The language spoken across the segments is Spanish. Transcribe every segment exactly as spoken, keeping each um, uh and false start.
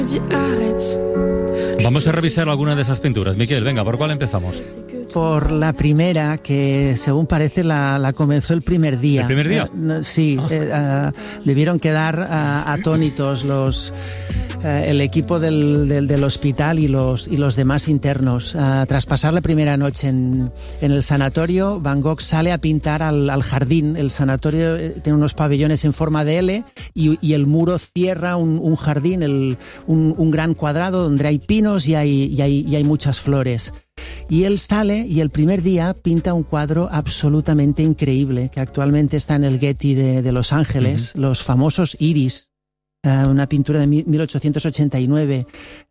Vamos a revisar alguna de esas pinturas. Miquel, venga, ¿por cuál empezamos? Por la primera, que según parece la, la comenzó el primer día. ¿El primer día? Uh, sí, ah. eh, uh, debieron quedar uh, atónitos los... Uh, el equipo del, del, del hospital y los, y los demás internos. Uh, tras pasar la primera noche en, en el sanatorio, Van Gogh sale a pintar al, al jardín. El sanatorio tiene unos pabellones en forma de L y, y el muro cierra un, un jardín, el, un, un gran cuadrado donde hay pinos y hay, y, hay, y hay muchas flores. Y él sale y el primer día pinta un cuadro absolutamente increíble que actualmente está en el Getty de, de Los Ángeles, uh-huh. Los famosos iris. Uh, una pintura de mil ochocientos ochenta y nueve.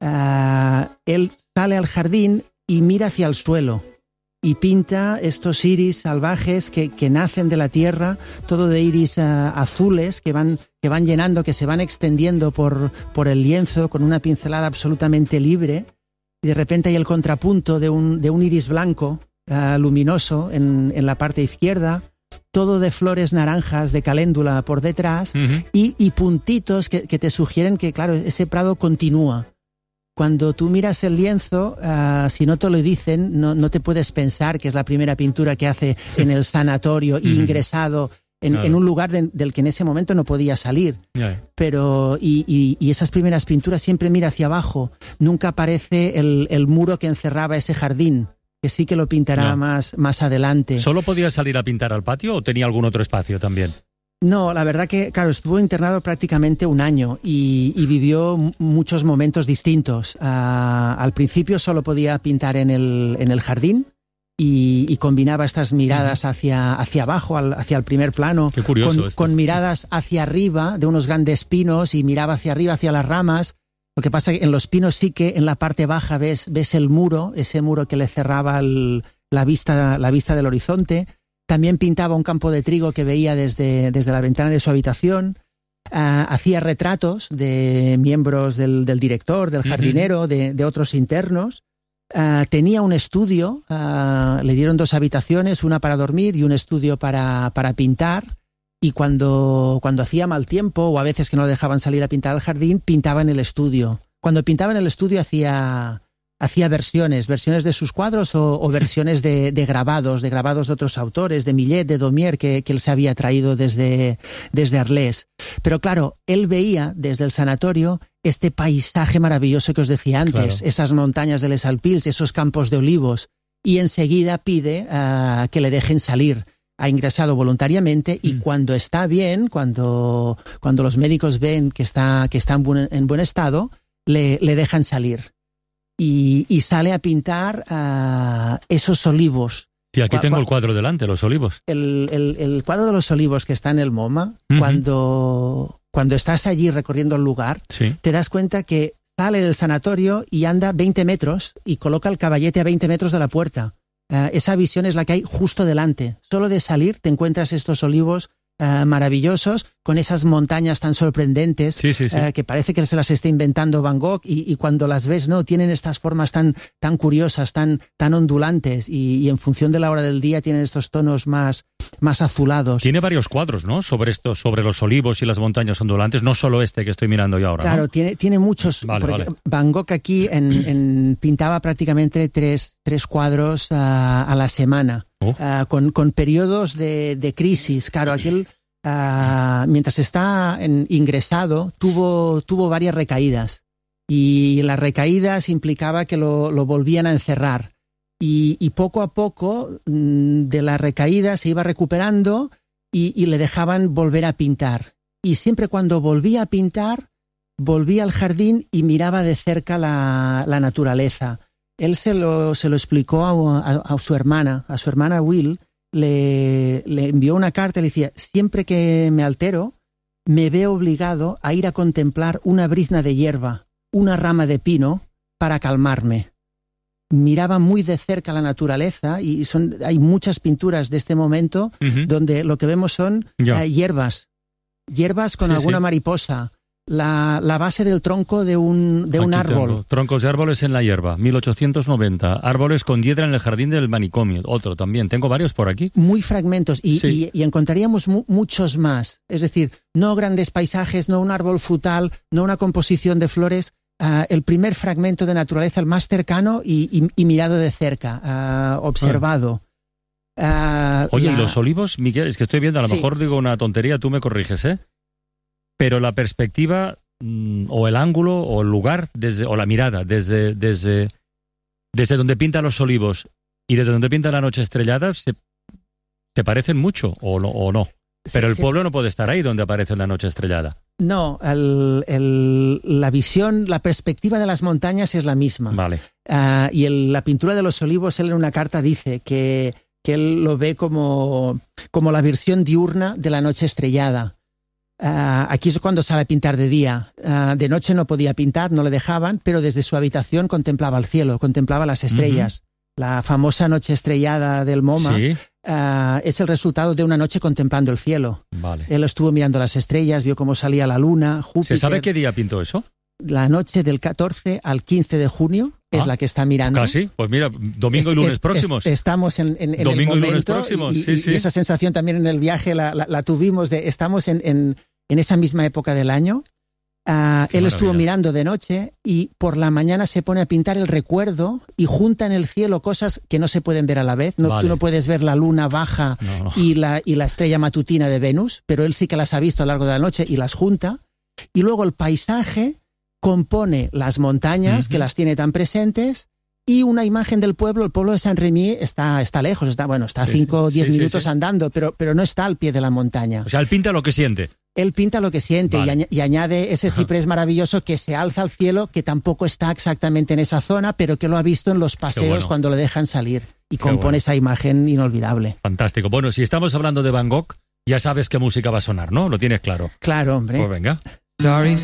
Uh, él sale al jardín y mira hacia el suelo y pinta estos iris salvajes que, que nacen de la tierra, todo de iris uh, azules que van, que van llenando, que se van extendiendo por, por el lienzo con una pincelada absolutamente libre. Y de repente hay el contrapunto de un, de un iris blanco uh, luminoso en, en la parte izquierda, todo de flores naranjas de caléndula por detrás, uh-huh. y, y puntitos que, que te sugieren que, claro, ese prado continúa. Cuando tú miras el lienzo, uh, si no te lo dicen, no, no te puedes pensar que es la primera pintura que hace en el sanatorio, uh-huh. ingresado en, claro. en un lugar de, del que en ese momento no podía salir. Yeah. Pero, y, y, y esas primeras pinturas siempre mira hacia abajo, nunca aparece el, el muro que encerraba ese jardín, que sí que lo pintará no. más, más adelante. ¿Solo podía salir a pintar al patio o tenía algún otro espacio también? No, la verdad que, claro, estuvo internado prácticamente un año y, y vivió m- muchos momentos distintos. Uh, al principio solo podía pintar en el, en el jardín y, y combinaba estas miradas hacia, hacia abajo, al, hacia el primer plano. Qué curioso con, esto. Con miradas hacia arriba de unos grandes pinos y miraba hacia arriba, hacia las ramas. Lo que pasa es que en los pinos sí que en la parte baja ves, ves el muro, ese muro que le cerraba el, la, vista, la vista del horizonte. También pintaba un campo de trigo que veía desde, desde la ventana de su habitación. Uh, hacía retratos de miembros del, del director, del jardinero, uh-huh. de, de otros internos. Uh, tenía un estudio, uh, le dieron dos habitaciones, una para dormir y un estudio para, para pintar. Y cuando, cuando hacía mal tiempo, o a veces que no lo dejaban salir a pintar al jardín, pintaba en el estudio. Cuando pintaba en el estudio hacía, hacía versiones, versiones de sus cuadros o, o versiones de, de grabados, de grabados de otros autores, de Millet, de Daumier, que, que él se había traído desde, desde Arles. Pero claro, él veía desde el sanatorio este paisaje maravilloso que os decía antes, claro. esas montañas de Les Alpilles, esos campos de olivos, y enseguida pide uh, que le dejen salir. Ha ingresado voluntariamente y mm. cuando está bien, cuando, cuando los médicos ven que está, que está en, buen, en buen estado, le, le dejan salir. Y, y sale a pintar uh, esos olivos. Sí, aquí tengo el cuadro delante, los olivos. El, el, el cuadro de los olivos que está en el MoMA, uh-huh. cuando, cuando estás allí recorriendo el lugar, sí. te das cuenta que sale del sanatorio y anda veinte metros y coloca el caballete a veinte metros de la puerta. Uh, esa visión es la que hay justo delante. Solo de salir te encuentras estos olivos uh, maravillosos con esas montañas tan sorprendentes sí, sí, sí. Uh, que parece que se las está inventando Van Gogh y, y cuando las ves, no, tienen estas formas tan, tan curiosas, tan, tan ondulantes y, y en función de la hora del día tienen estos tonos más, más azulados. Tiene varios cuadros, ¿no? Sobre esto, sobre los olivos y las montañas ondulantes, no solo este que estoy mirando yo ahora. Claro, ¿no? tiene, tiene muchos. Vale, porque vale. Van Gogh aquí en, en, pintaba prácticamente tres, tres cuadros uh, a la semana, oh. uh, con, con periodos de, de crisis. Claro, aquel, uh, mientras está en, ingresado, tuvo, tuvo varias recaídas y las recaídas implicaba que lo, lo volvían a encerrar. Y, y poco a poco de la recaída se iba recuperando y, y le dejaban volver a pintar. Y siempre cuando volvía a pintar, volvía al jardín y miraba de cerca la, la naturaleza. Él se lo, se lo explicó a, a, a su hermana, a su hermana Will, le, le envió una carta y le decía, siempre que me altero, me veo obligado a ir a contemplar una brizna de hierba, una rama de pino, para calmarme. Miraba muy de cerca la naturaleza y son, hay muchas pinturas de este momento uh-huh. donde lo que vemos son uh, hierbas, hierbas con sí, alguna sí. mariposa, la, la base del tronco de un, de un árbol. Tengo. Troncos de árboles en la hierba, mil ochocientos noventa. Árboles con hiedra en el jardín del manicomio, otro también. Tengo varios por aquí. Muy fragmentos y, sí. y, y encontraríamos mu- muchos más. Es decir, no grandes paisajes, no un árbol frutal, no una composición de flores, uh, el primer fragmento de naturaleza, el más cercano y, y, y mirado de cerca, uh, observado. Uh, Oye, la... ¿y los olivos, Miquel? Es que estoy viendo, a lo sí. mejor digo una tontería, tú me corriges, ¿eh? Pero la perspectiva, mmm, o el ángulo, o el lugar, desde, o la mirada, desde, desde, desde donde pinta los olivos y desde donde pinta la noche estrellada, se, se parecen mucho, ¿o no? O no? Pero el sí, pueblo sí. no puede estar ahí donde aparece la noche estrellada. No, el, el, la visión, la perspectiva de las montañas es la misma. Vale. Uh, y el, la pintura de los olivos, él en una carta dice que, que él lo ve como, como la versión diurna de la noche estrellada. Uh, aquí es cuando sale a pintar de día. Uh, de noche no podía pintar, no le dejaban, pero desde su habitación contemplaba el cielo, contemplaba las estrellas. Uh-huh. La famosa noche estrellada del MoMA. Sí. Uh, es el resultado de una noche contemplando el cielo. Vale. Él estuvo mirando las estrellas, vio cómo salía la luna, Júpiter. ¿Se sabe qué día pintó eso? La noche del catorce al quince de junio ah, es la que está mirando. Casi, pues mira, domingo es, y lunes es, próximos. Es, estamos en, en, en domingo el momento y lunes próximos, y, sí, y, sí. y esa sensación también en el viaje la, la, la tuvimos, de estamos en, en, en esa misma época del año. Uh, él maravilla. Estuvo mirando de noche y por la mañana se pone a pintar el recuerdo y junta en el cielo cosas que no se pueden ver a la vez. No, vale. Tú no puedes ver la luna baja no, no. Y, la, y la estrella matutina de Venus, pero él sí que las ha visto a lo largo de la noche y las junta. Y luego el paisaje compone las montañas, uh-huh. que las tiene tan presentes, y una imagen del pueblo. El pueblo de Saint-Rémy está, está lejos, está, bueno, está a cinco o diez sí, minutos sí, sí. andando, pero, pero no está al pie de la montaña. O sea, él pinta lo que siente. Él pinta lo que siente, vale. y, añ- y añade ese ciprés maravilloso que se alza al cielo, que tampoco está exactamente en esa zona, pero que lo ha visto en los paseos bueno. cuando le dejan salir. Y Qué compone bueno. esa imagen inolvidable. Fantástico. Bueno, si estamos hablando de Van Gogh, ya sabes qué música va a sonar, ¿no? Lo tienes claro. Claro, hombre. Pues venga. Sorry.